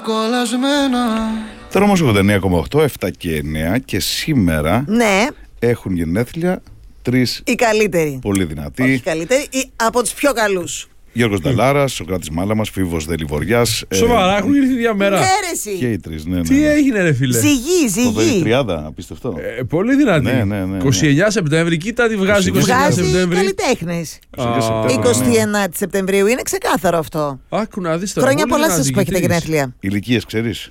Τώρα όμως 89,8, 7 και 9 και σήμερα Ναι. έχουν γενέθλια τρεις Οι καλύτεροι. πολύ δυνατοί. Όχι καλύτεροι, από τους πιο καλούς. Γιώργος Νταλάρας, Σοκράτης Μάλαμας, Φίβος Δελιβοριάς. Σοβαρά, έχουν ήρθει ίδια μέρα. Ναι, ρε εσύ. Και οι τρεις, ναι. Τι έγινε, ρε φίλε. Ζυγή. Τριάδα, απίστευτο. Πολύ δυνατή. Ναι. 29 Σεπτέμβρη, κοίτα τι βγάζει 29 Βγάζει Σεπτέμβρη. καλλιτέχνες. 29 29 Σεπτεμβρίου, είναι ξεκάθαρο αυτό. Άκου να δεις τώρα. Χρόνια πολύ πολλά δυνατή σας που έχετε και τρεις. γενέθλια. Ηλικίες, ξέρεις.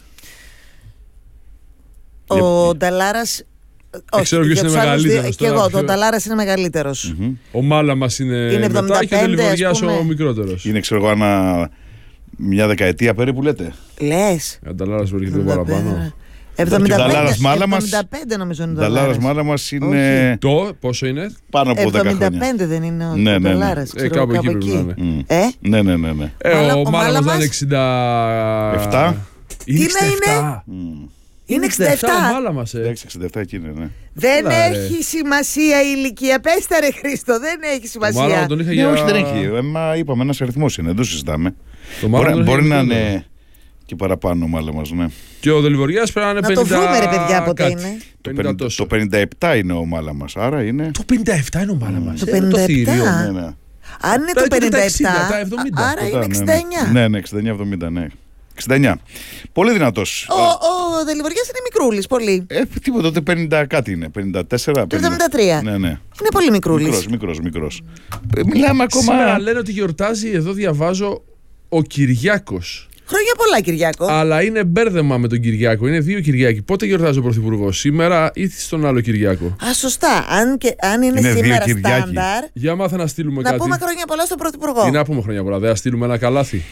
Ο Νταλάρας. Όχι, ξέρω ποιος για είναι τους άλλους μεγαλύτερος δύο- Και τώρα, εγώ, ποιο- ο Νταλάρας είναι μεγαλύτερος. Ο Μάλαμας είναι μετά και ο 75, Δελιβοριάς ας πούμε. ο μικρότερος. Είναι, ξέρω εγώ, μια δεκαετία περίπου λέτε. Λες. Ανταλλάρας βρίσκεται παραπάνω. 75, Νταλάρας Μάλαμας. 75 νομίζω είναι ο Νταλάρας Νταλάρας. Μάλαμας είναι Το πόσο είναι. πάνω από 10 χρόνια. 75 δεν είναι ο Ναι. Νταλάρας. ξέρω, Κάπου εκεί πρέπει να είναι. Ναι. Ο Ο Μάλαμας Μάλαμας ήταν 60. 7. Είναι Τι να 67. Είναι 67 ο 67. Μάλαμας. 66-67 εκεί είναι, ναι. Δεν Έλα, ρε. έχει σημασία η ηλικία. Πες τα ρε Χρήστο, δεν έχει Ο Μάλαμας σημασία. τον είχα Ναι, για. όχι, δεν έχει. Μα είπαμε, ένας αριθμός είναι, δεν το συζητάμε. Το Μάλαμας τον Μπορεί είχα να για είναι και παραπάνω, μάλλον μας, ναι. Και ο Δελιβοριάς πρέπει να είναι Να 50. το βρούμε ρε παιδιά πότε κάτι. είναι. 50 τόσο. Το 57 είναι ο Μάλαμας, άρα είναι. Το 57 είναι ο Μάλαμας. Το Είναι 57. θηρίο. Ναι, ναι. Αν είναι Τα το 60, 57, τα 70. άρα είναι Ναι, 69. Ναι, 69-70, ναι. 69. Πολύ δυνατός. Ο Δελιβοριάς είναι μικρούλης, πολύ. Τίποτα, τότε 50 κάτι είναι. 54. Το 73. Ναι. Είναι πολύ μικρούλης. Μικρός. Μιλάμε ακόμα. Σήμερα λένε ότι γιορτάζει, εδώ διαβάζω, ο Κυριάκος. Χρόνια πολλά, Κυριάκο. Αλλά είναι μπέρδεμα με τον Κυριάκο. Είναι δύο Κυριάκοι. Πότε γιορτάζει ο Πρωθυπουργός, σήμερα ή στον άλλο Κυριάκο. Α, σωστά. Αν είναι Είναι δύο σήμερα Κυριάκοι. στάνταρ, Για μάθε να στείλουμε να κάτι. πούμε χρόνια πολλά στον Πρωθυπουργό. Τι να πούμε χρόνια πολλά, δεν θα στείλουμε ένα καλάθι.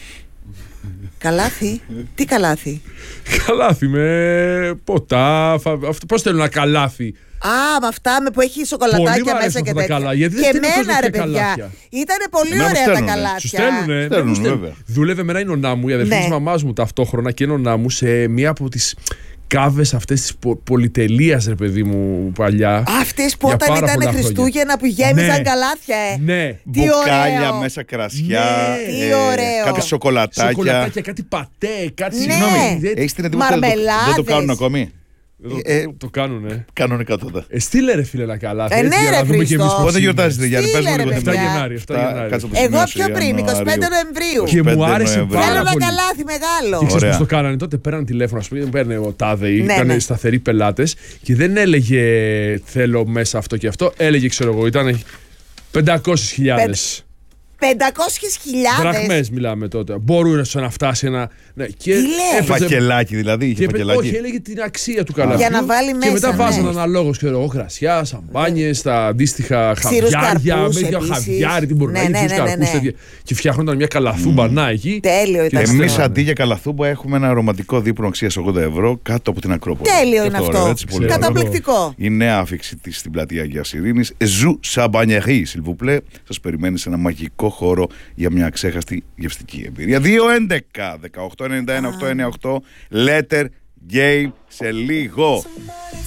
Καλάθι. Τι καλάθι. Καλάθι με ποτά. Πώς θέλω ένα καλάθι. Α, με αυτά που έχει Πολύ σοκολατάκια μ' αρέσουν μέσα και αυτά τα τέτοια. καλά, γιατί δεν Και στέλνουν εμένα τόσο ρε τέτοια παιδιά. καλάθια. Ήτανε πολύ Εμένα μου ωραία τα στέλνουνε. καλάθια. Σου στέλνουνε. Στέλνουν, δεν μου στέλνουν. βέβαια. Δούλευε μένα η νονά μου, η αδερφή Ναι. της μαμάς μου ταυτόχρονα και η νονά μου σε μία από τις κάβες αυτές της πολυτελείας, ρε παιδί μου, παλιά. Αυτές που Για όταν πάρα ήταν πολλά Χριστούγεννα που γέμιζαν Ναι. καλάθια, Ναι. Τι Μπουκάλια ωραίο. μέσα, κρασιά. Ναι. Τι ωραίο. Κάτι σοκολατάκια. Σοκολατάκια, κάτι πατέ, κάτι. Ναι. Συγγνώμη. Έχεις την εντύπωση ότι Μαρμελάδες. δεν το κάνουν ακόμη. Το κάνουνε. Κάνουν εκατόντα. Στείλε ρε φίλε ένα καλάθι. Ναι, έτσι, για ρε, να δούμε και Χριστό. εμείς πώς Πότε είναι. γιορτάζετε, Γιάννη, πες μου Στείλε, λίγο. ρε, 7 παιδιά. Γενάρη. 7 Γενάρη. Κάτσε να το Εγώ σημειώσω, πιο πριν, 25 Ιανουαρίου. Νοεμβρίου. Και μου 25 άρεσε Νοεμβρίου. πάρα Θέλω ένα πολύ. καλάθι μεγάλο. Και ξέρεις Ωραία. πώς το κάνανε τότε, πέραν τηλέφωνο, ας πούμε, παίρνε ο Τάδε, Ναι, ήταν ναι. σταθεροί πελάτες και δεν έλεγε θέλω μέσα αυτό και αυτό, έλεγε ξέρω εγώ, ήταν 500.000. 500.000. Δραχμές μιλάμε τότε. Μπορούσε να φτάσει ένα. Ναι, και Τι λες? έπαιζε- Φακελάκι δηλαδή, είχε και έπαι- φακελάκι. όχι, έλεγε την αξία του καλαθιού. Για να βάλει Και μέσα, μετά ναι. βάζανε αναλόγως, ξέρω εγώ, κρασιά, σαμπάνιες, τα αντίστοιχα Ξηρούς χαβιάρια, καρπούς με επίσης. χαβιάρι, την μπορεί Ναι, να έχει, ναι, ξηρούς ναι, ναι, καρπούς, ναι. τέτοια. Και φτιάχνονταν μια καλαθούμπα να εκεί. Τέλειο ήταν αυτό. Εμείς αντί για καλαθούμπα έχουμε ένα αρωματικό δείπνο αξίας 80 ευρώ κάτω από την Ακρόπολη. Τέλειο είναι Και αυτό. ωραίο, έτσι, πολύ ωραίο. Καταπληκτικό. Η νέα άφηξη της στην πλατεία Αγίας Ειρήνης. Ζου Σαμπανιερή, s'il vous plaît. Σας περιμένει σε ένα μαγικό χώρο για μια αξέχαστη γευστική εμπειρία. 2-11 18 91 898 Letter Game σε λίγο.